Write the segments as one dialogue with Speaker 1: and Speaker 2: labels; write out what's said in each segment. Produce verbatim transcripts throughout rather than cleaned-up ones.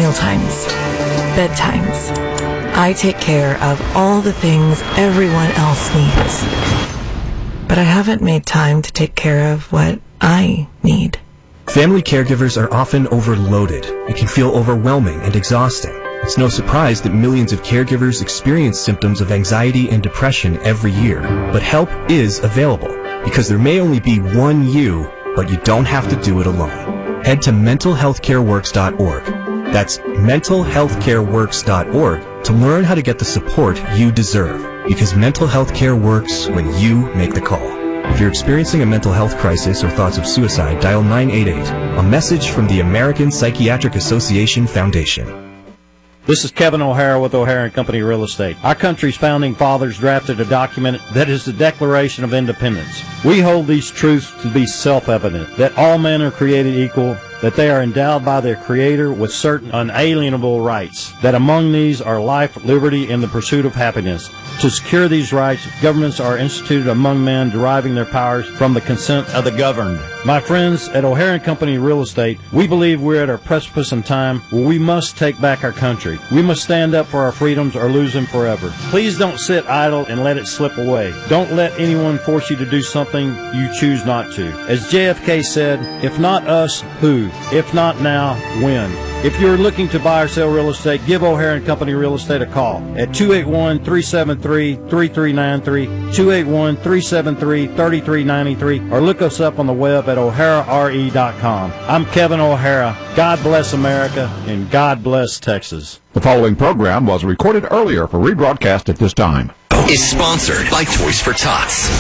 Speaker 1: mealtimes, bedtimes. I take care of all the things everyone else needs. But I haven't made time to take care of what I need.
Speaker 2: Family caregivers are often overloaded. It can feel overwhelming and exhausting. It's no surprise that millions of caregivers experience symptoms of anxiety and depression every year. But help is available, because there may only be one you, but you don't have to do it alone. Head to mental health care works dot org. That's mental health care works dot org to learn how to get the support you deserve, because mental health care works when you make the call. If you're experiencing a mental health crisis or thoughts of suicide, dial nine eight eight, a message from the American Psychiatric Association Foundation.
Speaker 3: This is Kevin O'Hara with O'Hara and Company Real Estate. Our country's founding fathers drafted a document that is the Declaration of Independence. We hold these truths to be self-evident, that all men are created equal, that they are endowed by their Creator with certain unalienable rights, that among these are life, liberty, and the pursuit of happiness. To secure these rights, governments are instituted among men, deriving their powers from the consent of the governed. My friends at O'Hara and Company Real Estate, we believe we're at a precipice in time where we must take back our country. We must stand up for our freedoms or lose them forever. Please don't sit idle and let it slip away. Don't let anyone force you to do something you choose not to. As J F K said, if not us, who? If not now, when? If you're looking to buy or sell real estate, give O'Hara and Company Real Estate a call at two eight one, three seven three, three three nine three, two eight one, three seven three, three three nine three, or look us up on the web at o'hara r e dot com. I'm Kevin O'Hara. God bless America, and God bless Texas.
Speaker 4: The following program was recorded earlier for rebroadcast at this time.
Speaker 5: Is sponsored by Toys for Tots.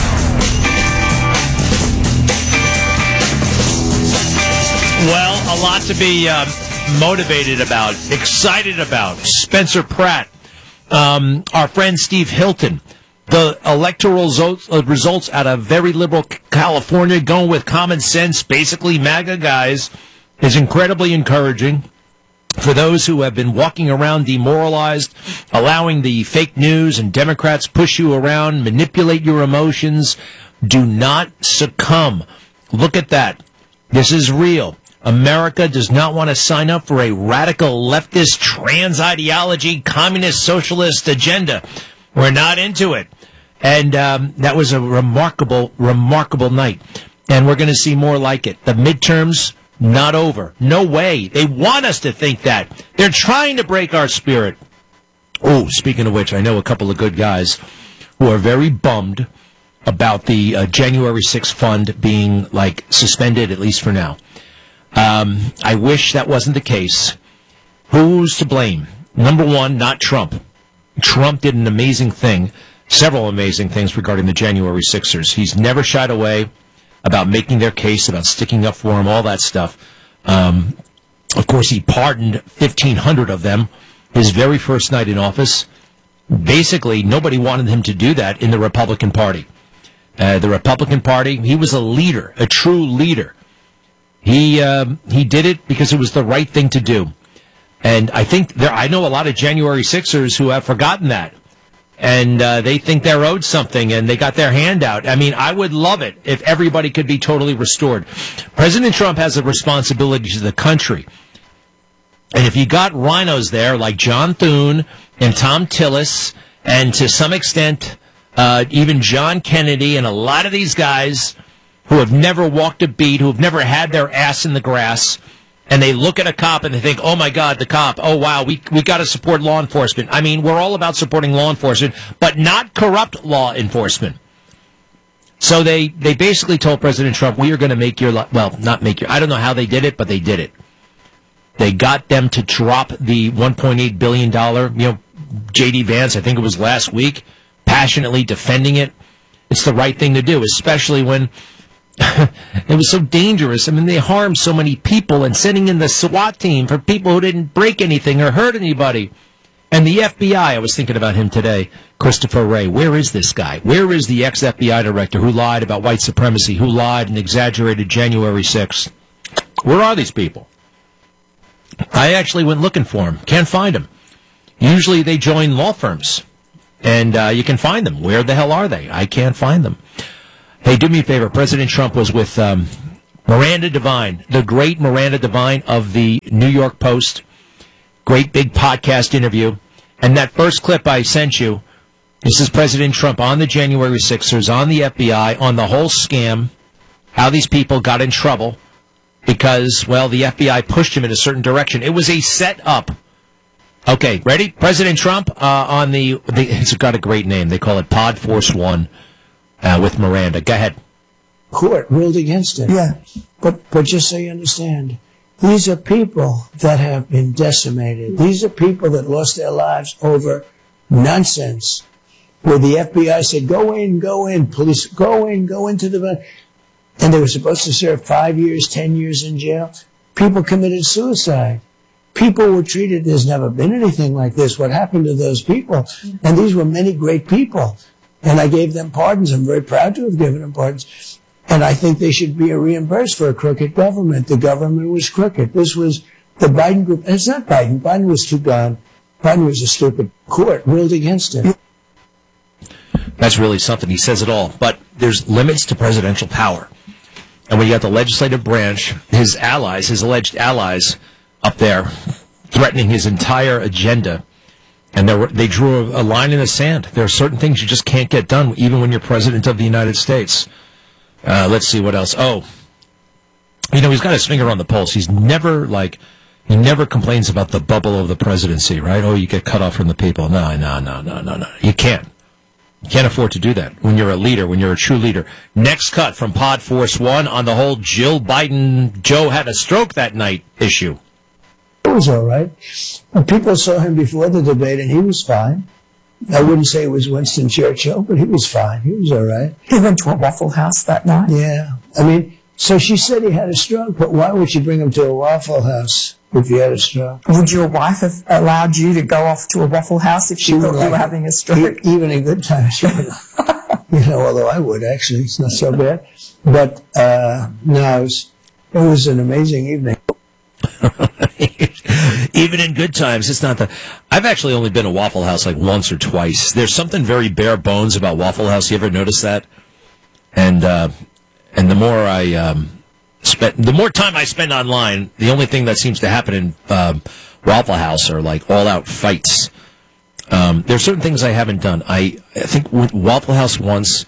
Speaker 6: Well, a lot to be um, motivated about, excited about. Spencer Pratt, um, our friend Steve Hilton, the electoral results out of very liberal California, going with common sense, basically MAGA guys, is incredibly encouraging for those who have been walking around demoralized, allowing the fake news and Democrats push you around, manipulate your emotions. Do not succumb. Look at that. This is real. America does not want to sign up for a radical leftist trans ideology, communist socialist agenda. We're not into it. And um, that was a remarkable, remarkable night. And we're going to see more like it. The midterms, not over. No way. They want us to think that. They're trying to break our spirit. Oh, speaking of which, I know a couple of good guys who are very bummed about the uh, January sixth fund being, like, suspended, at least for now. Um, I wish that wasn't the case. Who's to blame? Number one, not Trump. Trump did an amazing thing, several amazing things regarding the January sixers. He's never shied away about making their case, about sticking up for him, all that stuff. Um, of course, he pardoned fifteen hundred of them his very first night in office. Basically, nobody wanted him to do that in the Republican Party. Uh, the Republican Party, he was a leader, a true leader. He um, he did it because it was the right thing to do. And I think there, I know a lot of January sixers who have forgotten that. And uh, they think they're owed something, and they got their hand out. I mean, I would love it if everybody could be totally restored. President Trump has a responsibility to the country. And if you got rhinos there, like John Thune and Tom Tillis, and to some extent, uh, even John Kennedy, and a lot of these guys who have never walked a beat, who have never had their ass in the grass, and they look at a cop and they think, oh, my God, the cop, oh, wow, we we got to support law enforcement. I mean, we're all about supporting law enforcement, but not corrupt law enforcement. So they, they basically told President Trump, we are going to make your, well, not make your, I don't know how they did it, but they did it. They got them to drop the one point eight billion dollars, you know, J D Vance, I think it was last week, passionately defending it. It's the right thing to do, especially when it was so dangerous. I mean, they harmed so many people, and sending in the SWAT team for people who didn't break anything or hurt anybody. And the F B I, I was thinking about him today, Christopher Wray. Where is this guy? Where is the ex-F B I director who lied about white supremacy, who lied and exaggerated January sixth? Where are these people? I actually went looking for them. Can't find them. Usually they join law firms, and uh, you can find them. Where the hell are they? I can't find them. Hey, do me a favor. President Trump was with um, Miranda Devine, the great Miranda Devine of the New York Post. great big podcast interview. And that first clip I sent you, this is President Trump on the January sixers, on the F B I, on the whole scam, how these people got in trouble because, well, the F B I pushed him in a certain direction. It was a set-up. Okay, ready? President Trump uh, on the, the, it's got a great name. They call it Pod Force One uh, with Miranda. Go ahead.
Speaker 7: Court ruled against him. Yeah, but, but just so you understand, these are people that have been decimated. These are people that lost their lives over nonsense. Where the F B I said, go in, go in, police, go in, go into the... And they were supposed to serve five years, ten years in jail. People committed suicide. People were treated, there's never been anything like this. What happened to those people? And these were many great people. And I gave them pardons. I'm very proud to have given them pardons. And I think they should be reimbursed for a crooked government. The government was crooked. This was the Biden group. And it's not Biden. Biden was too gone. Biden was a stupid. Court ruled against him.
Speaker 6: That's really something. He says it all. But there's limits to presidential power. And when you got the legislative branch, his allies, his alleged allies up there, threatening his entire agenda, and they, were, they drew a, a line in the sand. There are certain things you just can't get done, even when you're president of the United States. Uh, let's see what else. Oh, you know, he's got his finger on the pulse. He's never, like, he never complains about the bubble of the presidency, right? Oh, you get cut off from the people. No, no, no, no, no, no. You can't. You can't afford to do that when you're a leader, when you're a true leader. Next cut from Pod Force One on the whole Jill Biden, Joe had a stroke that night issue.
Speaker 7: It was all right. Well, people saw him before the debate, and he was fine. I wouldn't say it was Winston Churchill, but he was fine. He was all right.
Speaker 8: He went to a Waffle House that night?
Speaker 7: Yeah. I mean, so she said he had a stroke, but why would she bring him to a Waffle House if he had a stroke?
Speaker 8: Would your wife have allowed you to go off to a Waffle House if she, she thought like you were having a stroke?
Speaker 7: E- even in good times, she would. You know, although I would, actually. It's not so bad. But, uh, no, it was, it was an amazing evening.
Speaker 6: Even in good times, it's not the... I've actually only been to Waffle House like once or twice. There's something very bare bones about Waffle House. You ever notice that? And uh, and the more I um, spend, the more time I spend online, the only thing that seems to happen in um, Waffle House are like all-out fights. Um, there's certain things I haven't done. I, I think with Waffle House once,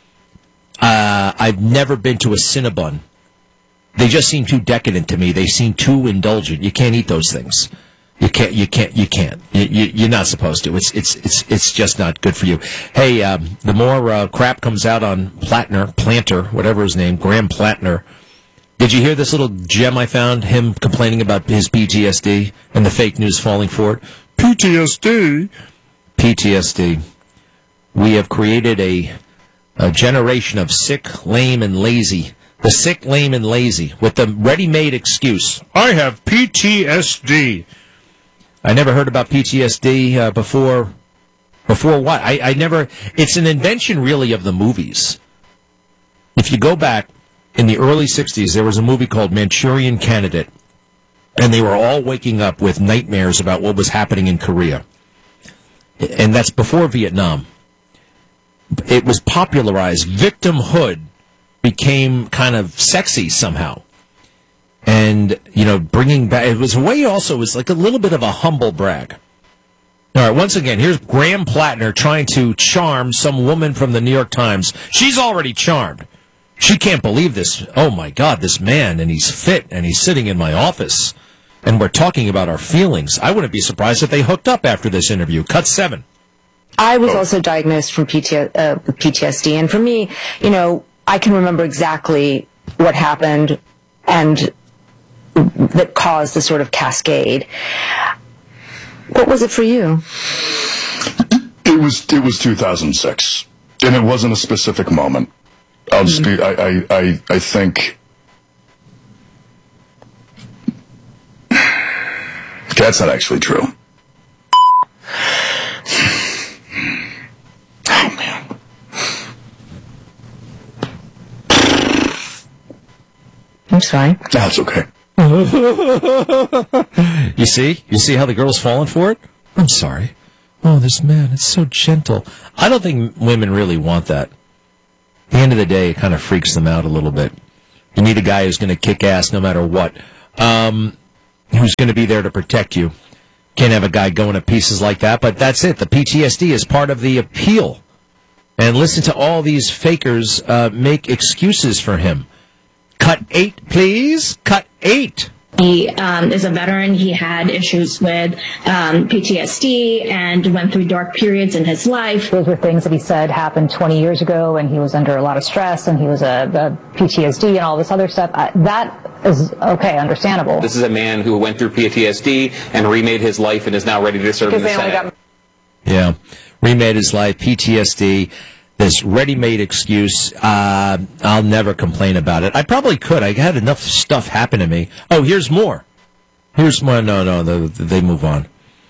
Speaker 6: uh, I've never been to a Cinnabon. They just seem too decadent to me. They seem too indulgent. You can't eat those things. You can't. You can't. You can't. You, you, you're not supposed to. It's it's it's it's just not good for you. Hey, um, the more uh, crap comes out on Platner, Planter, whatever his name, Graham Platner. Did you hear this little gem I found? Him complaining about his P T S D and the fake news falling for it. P T S D. P T S D. We have created a a generation of sick, lame, and lazy. The sick, lame, and lazy, with the ready-made excuse, I have P T S D. I never heard about P T S D uh, before. Before what? I, I never... It's an invention, really, of the movies. If you go back, in the early sixties, there was a movie called Manchurian Candidate, and they were all waking up with nightmares about what was happening in Korea. And that's before Vietnam. It was popularized. Victimhood became kind of sexy somehow. And, you know, bringing back, it was a way also, it was like a little bit of a humble brag. All right, once again, here's Graham Platner trying to charm some woman from the New York Times. She's already charmed. She can't believe this. Oh, my God, this man, and he's fit, and he's sitting in my office, and we're talking about our feelings. I wouldn't be surprised if they hooked up after this interview. Cut seven.
Speaker 9: I was also diagnosed from P T, uh, with P T S D, and for me, you know, I can remember exactly what happened and that caused the sort of cascade. What was it for you?
Speaker 10: It was it was two thousand six, and it wasn't a specific moment. I'll just be. I I I, I think that's not actually true. Oh man.
Speaker 9: I'm sorry.
Speaker 10: That's okay.
Speaker 6: You see? You see how the girl's falling for it? I'm sorry. Oh, this man, it's so gentle. I don't think women really want that. At the end of the day, it kind of freaks them out a little bit. You need a guy who's going to kick ass no matter what. Um, who's going to be there to protect you. Can't have a guy going to pieces like that, but that's it. The P T S D is part of the appeal. And listen to all these fakers uh, make excuses for him. Cut eight, please. Cut eight.
Speaker 11: He um, is a veteran. He had issues with um, P T S D and went through dark periods in his life.
Speaker 12: Those were things that he said happened twenty years ago, and he was under a lot of stress, and he was a, a P T S D and all this other stuff. I, that is, okay, understandable.
Speaker 13: This is a man who went through P T S D and remade his life and is now ready to serve in the Senate. Got-
Speaker 6: yeah, remade his life, P T S D. This ready-made excuse, uh, I'll never complain about it. I probably could. I had enough stuff happen to me. Oh, here's more. Here's more. No, no, they, they move on.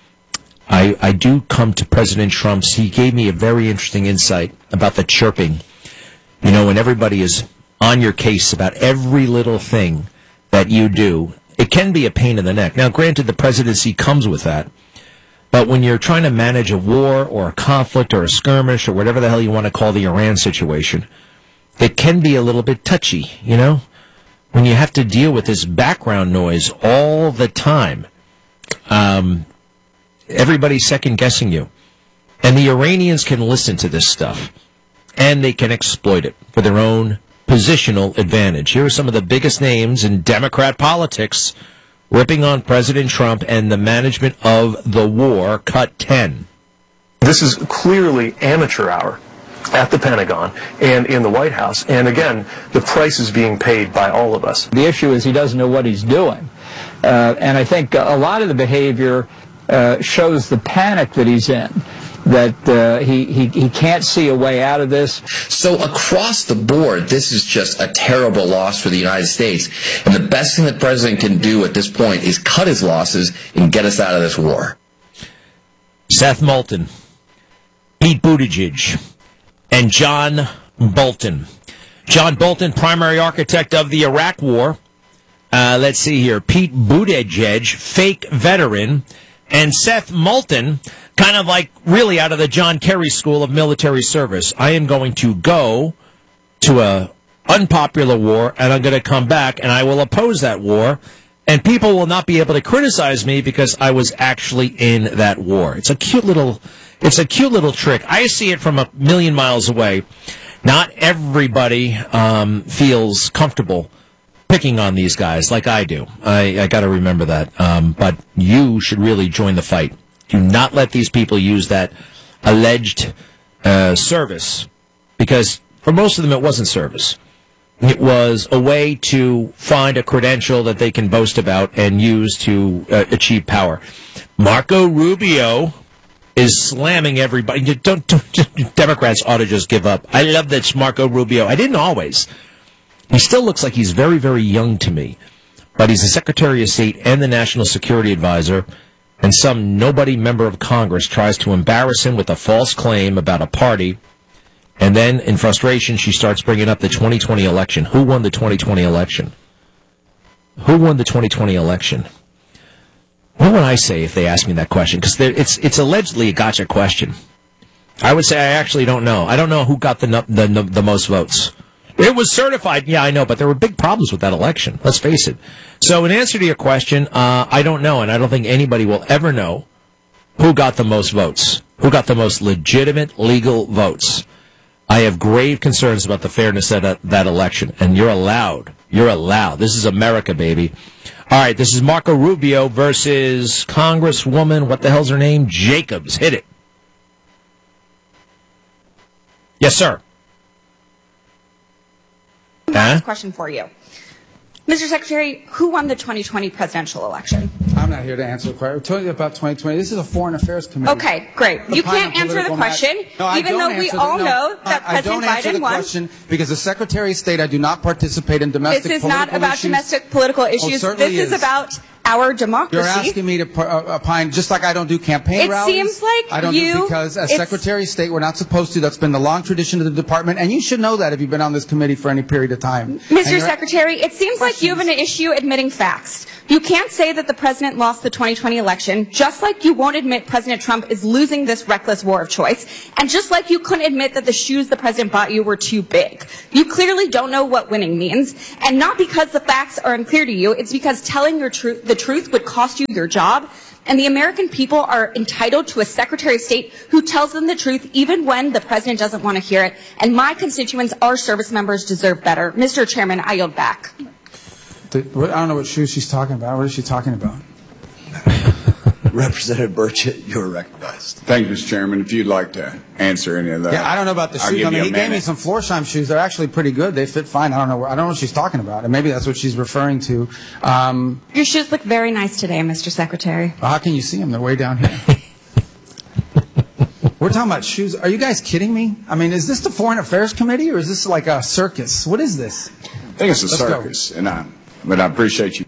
Speaker 6: I, I do come to President Trump's. He gave me a very interesting insight about the chirping. You know, when everybody is on your case about every little thing that you do, it can be a pain in the neck. Now, granted, the presidency comes with that. But when you're trying to manage a war or a conflict or a skirmish or whatever the hell you want to call the Iran situation, it can be a little bit touchy, you know? When you have to deal with this background noise all the time, um, everybody's second-guessing you. And the Iranians can listen to this stuff, and they can exploit it for their own positional advantage. Here are some of the biggest names in Democrat politics ripping on President Trump and the management of the war. Cut ten.
Speaker 2: This is clearly amateur hour at the Pentagon and in the White House. And again, the price is being paid by all of us.
Speaker 14: The issue is he doesn't know what he's doing. Uh, and I think a lot of the behavior uh, shows the panic that he's in, that uh, he, he, he can't see a way out of this.
Speaker 5: So across the board, this is just a terrible loss for the United States. And the best thing the president can do at this point is cut his losses and get us out of this war.
Speaker 6: Seth Moulton, Pete Buttigieg, and John Bolton. John Bolton, primary architect of the Iraq War. Uh, let's see here. Pete Buttigieg, fake veteran. And Seth Moulton, kind of like really out of the John Kerry School of Military Service. I am going to go to a unpopular war, and I'm going to come back, and I will oppose that war, and people will not be able to criticize me because I was actually in that war. It's a cute little, it's a cute little trick. I see it from a million miles away. Not everybody um, feels comfortable picking on these guys like I do. I, I got to remember that. Um, but you should really join the fight. Do not let these people use that alleged uh, service, because for most of them it wasn't service. It was a way to find a credential that they can boast about and use to uh, achieve power. Marco Rubio is slamming everybody. You don't, don't, Democrats ought to just give up. I love that Marco Rubio. I didn't always. He still looks like he's very, very young to me. But he's the Secretary of State and the National Security Advisor, and some nobody member of Congress tries to embarrass him with a false claim about a party, and then, in frustration, she starts bringing up the twenty twenty election. Who won the twenty twenty election? Who won the twenty twenty election? What would I say if they asked me that question? Because it's it's allegedly a gotcha question. I would say I actually don't know. I don't know who got the the, the, the most votes. It was certified. Yeah, I know, but there were big problems with that election. Let's face it. So in answer to your question, uh, I don't know, and I don't think anybody will ever know who got the most votes, who got the most legitimate, legal votes. I have grave concerns about the fairness of that, that election, and you're allowed. You're allowed. This is America, baby. All right, this is Marco Rubio versus Congresswoman, what the hell's her name? Jacobs. Hit it. Yes, sir.
Speaker 15: Last question for you. Mister Secretary, who won the twenty twenty presidential election?
Speaker 16: I'm not here to answer the question. I'm telling you about twenty twenty. This is a foreign affairs committee.
Speaker 15: Okay, great. You can't answer the question,
Speaker 16: no,
Speaker 15: even though we all
Speaker 16: the, no,
Speaker 15: know that
Speaker 16: I,
Speaker 15: President
Speaker 16: I don't answer
Speaker 15: Biden
Speaker 16: the
Speaker 15: won.
Speaker 16: Question because the Secretary of State, I do not participate in domestic
Speaker 15: This is
Speaker 16: political
Speaker 15: not about
Speaker 16: issues.
Speaker 15: domestic political issues.
Speaker 16: Oh,
Speaker 15: this is,
Speaker 16: is
Speaker 15: about our democracy.
Speaker 16: You're asking me to uh, opine just like I don't do campaign
Speaker 15: it
Speaker 16: rallies.
Speaker 15: It seems like
Speaker 16: I don't
Speaker 15: you,
Speaker 16: do because as Secretary of State, we're not supposed to. That's been the long tradition of the department, and you should know that if you've been on this committee for any period of time.
Speaker 15: Mister Secretary, it seems like you have an issue admitting facts. You can't say that the president lost the twenty twenty election, just like you won't admit President Trump is losing this reckless war of choice, and just like you couldn't admit that the shoes the president bought you were too big. You clearly don't know what winning means, and not because the facts are unclear to you, it's because telling your tru- the truth would cost you your job, And the American people are entitled to a Secretary of State who tells them the truth even when the president doesn't want to hear it. And my constituents, our service members, deserve better. Mister Chairman, I yield back.
Speaker 16: The, what, I don't know what shoes she's talking about. What is she talking about?
Speaker 17: Representative Burchett, you're recognized.
Speaker 18: Thank you, Mister Chairman. If you'd like to answer any of that.
Speaker 16: Yeah, I don't know about the
Speaker 18: I'll
Speaker 16: shoes.
Speaker 18: give
Speaker 16: I mean,
Speaker 18: you a
Speaker 16: he gave me
Speaker 18: minute.
Speaker 16: some Florsheim shoes. They're actually pretty good. They fit fine. I don't know. I don't know what she's talking about, and maybe that's what she's referring to. Um,
Speaker 15: Your shoes look very nice today, Mister Secretary.
Speaker 16: well, how can you see them? They're way down here. We're talking about shoes. Are you guys kidding me? I mean, is this the Foreign Affairs Committee, or is this like a circus? What is this?
Speaker 18: I think it's a
Speaker 16: Let's go.
Speaker 18: circus, and I, but I appreciate you.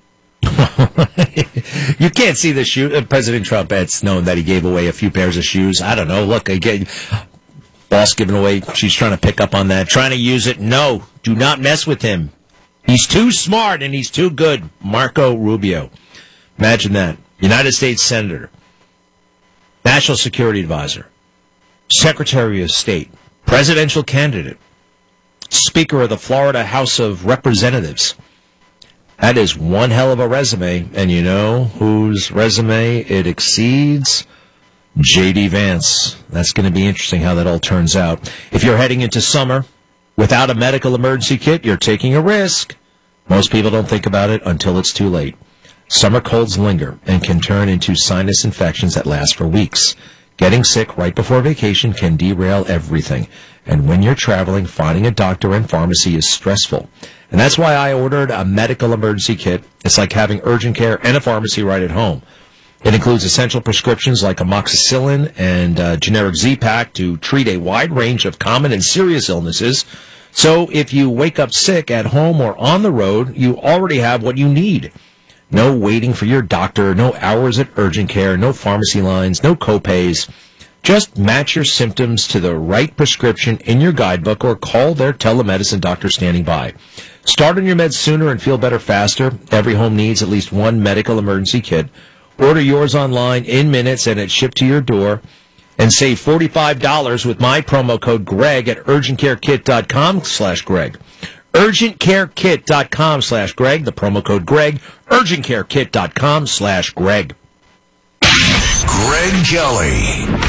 Speaker 6: You can't see the shoe. Uh, President Trump, it's known that he gave away a few pairs of shoes. I don't know. Look, again, boss giving away. She's trying to pick up on that. Trying to use it. No, do not mess with him. He's too smart and he's too good. Marco Rubio. Imagine that. United States Senator. National Security Advisor. Secretary of State. Presidential candidate. Speaker of the Florida House of Representatives. That is one hell of a resume, and you know whose resume it exceeds? J D. Vance. That's going to be interesting how that all turns out. If you're heading into summer without a medical emergency kit, you're taking a risk. Most people don't think about it until it's too late. Summer colds linger and can turn into sinus infections that last for weeks. Getting sick right before vacation can derail everything. And when you're traveling, finding a doctor and pharmacy is stressful. And that's why I ordered a medical emergency kit. It's like having urgent care and a pharmacy right at home. It includes essential prescriptions like amoxicillin and uh, generic Z-Pak to treat a wide range of common and serious illnesses. So if you wake up sick at home or on the road, you already have what you need. No waiting for your doctor, no hours at urgent care, no pharmacy lines, no copays. Just match your symptoms to the right prescription in your guidebook or call their telemedicine doctor standing by. Start on your meds sooner and feel better faster. Every home needs at least one medical emergency kit. Order yours online in minutes and it's shipped to your door. And save forty-five dollars with my promo code Greg at urgentcarekit.com slash Greg. urgentcarekit.com slash Greg. The promo code Greg. urgentcarekit.com slash Greg.
Speaker 19: Greg Kelly.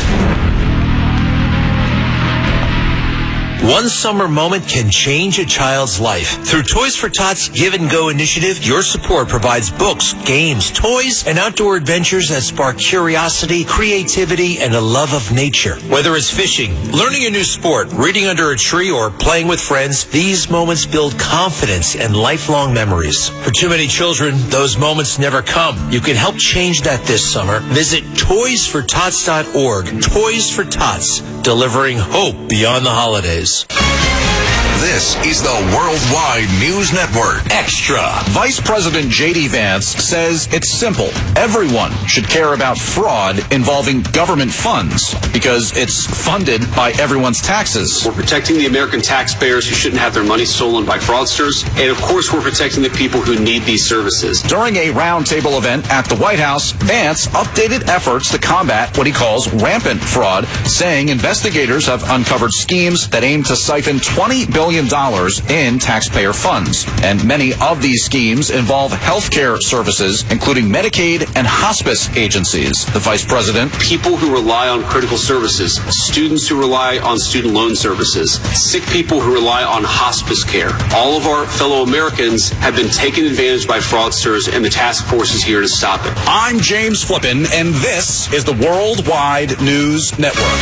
Speaker 19: One summer moment can change a child's life. Through Toys for Tots Give and Go initiative, your support provides books, games, toys, and outdoor adventures that spark curiosity, creativity, and a love of nature. Whether it's fishing, learning a new sport, reading under a tree, or playing with friends, these moments build confidence and lifelong memories. For too many children, those moments never come. You can help change that this summer. Visit toys for tots dot org. Toys for Tots, delivering hope beyond the holidays.
Speaker 20: This is the Worldwide News Network. Extra.
Speaker 21: Vice President J D. Vance says it's simple. Everyone should care about fraud involving government funds because it's funded by everyone's taxes.
Speaker 22: We're protecting the American taxpayers who shouldn't have their money stolen by fraudsters. And, of course, we're protecting the people who need these services.
Speaker 21: During a roundtable event at the White House, Vance updated efforts to combat what he calls rampant fraud, saying investigators have uncovered schemes that aim to siphon twenty billion dollars in taxpayer funds. And many of these schemes involve healthcare services, including Medicaid and hospice agencies. The vice president.
Speaker 22: People who rely on critical services, students who rely on student loan services, sick people who rely on hospice care. All of our fellow Americans have been taken advantage by fraudsters, and the task force is here to stop it.
Speaker 21: I'm James Flippin, and this is the Worldwide News Network.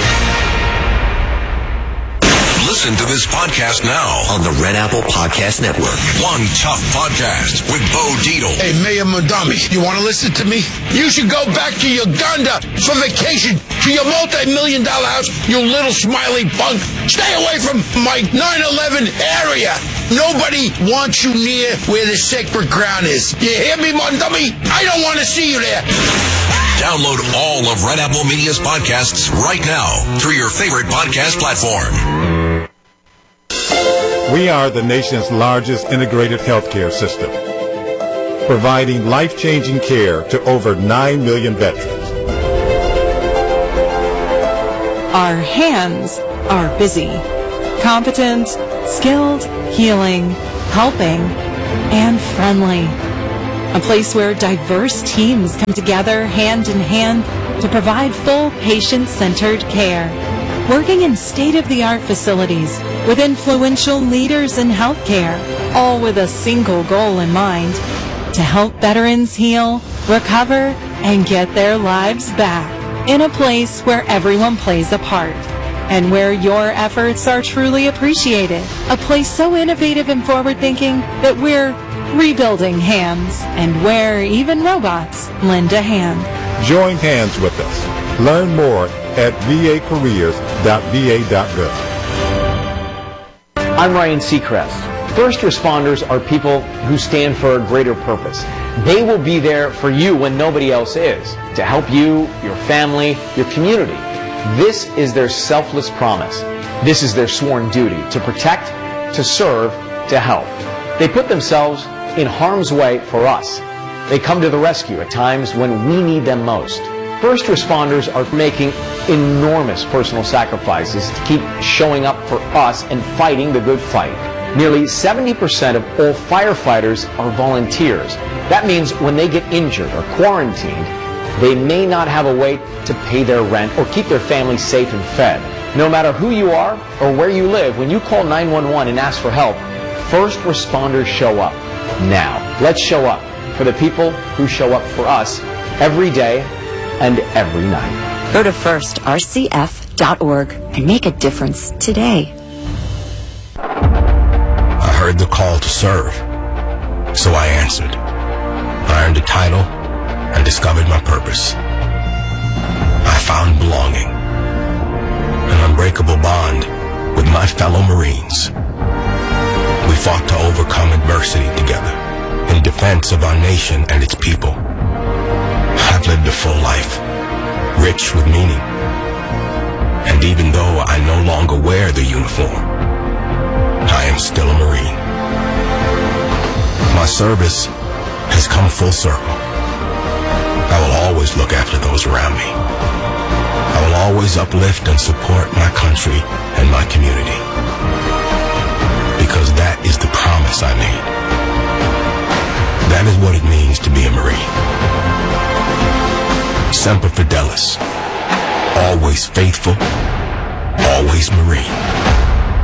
Speaker 19: Listen to this podcast now on the Red Apple Podcast Network. One Tough Podcast with Bo Dietl.
Speaker 23: Hey, Mayor Mondami, you want to listen to me? You should go back to Uganda for vacation, to your multi-million dollar house, you little smiley punk. Stay away from my nine eleven area. Nobody wants you near where the sacred ground is. You hear me, Mondami? I don't want to see you there.
Speaker 19: Download all of Red Apple Media's podcasts right now through your favorite podcast platform.
Speaker 24: We are the nation's largest integrated healthcare system, providing life-changing care to over nine million veterans.
Speaker 25: Our hands are busy, competent, skilled, healing, helping, and friendly. a place where diverse teams come together hand in hand to provide full patient-centered care. Working in state-of-the-art facilities with influential leaders in healthcare, all with a single goal in mind: to help veterans heal, recover, and get their lives back in a place where everyone plays a part and where your efforts are truly appreciated. A place so innovative and forward-thinking that we're rebuilding hands, and where even robots lend a hand.
Speaker 24: Join hands with us. Learn more at v a careers dot v a dot gov.
Speaker 1: I'm Ryan Seacrest. First responders are people who stand for a greater purpose. They will be there for you when nobody else is, to help you, your family, your community. This is their selfless promise. This is their sworn duty: to protect, to serve, to help. They put themselves in harm's way for us. They come to the rescue at times when we need them most. First responders are making enormous personal sacrifices to keep showing up for us and fighting the good fight. Nearly seventy percent of all firefighters are volunteers. That means when they get injured or quarantined, they may not have a way to pay their rent or keep their family safe and fed. No matter who you are or where you live, when you call nine one one and ask for help, first responders show up. Now, let's show up for the people who show up for us every day and every night.
Speaker 3: Go to first r c f dot org and make a difference today.
Speaker 4: I heard the call to serve, so I answered. I earned a title and discovered my purpose. I found belonging, an unbreakable bond with my fellow Marines. We fought to overcome adversity together in defense of our nation and its people. I've lived a full life, rich with meaning. And even though I no longer wear the uniform, I am still a Marine. My service has come full circle. I will always look after those around me. I will always uplift and support my country and my community. Because that is the promise I made. That is what it means to be a Marine. Semper Fidelis. Always faithful, always Marine.